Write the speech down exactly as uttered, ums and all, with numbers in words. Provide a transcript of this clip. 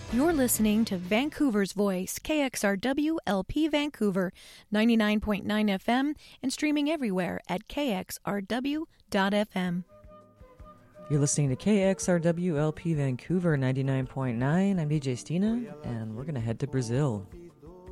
You're listening to Vancouver's Voice, K X R W L P Vancouver, ninety-nine point nine F M, and streaming everywhere at k x r w dot f m. You're listening to K X R W L P Vancouver, ninety-nine point nine. I'm D J Stina, and we're going to head to Brazil.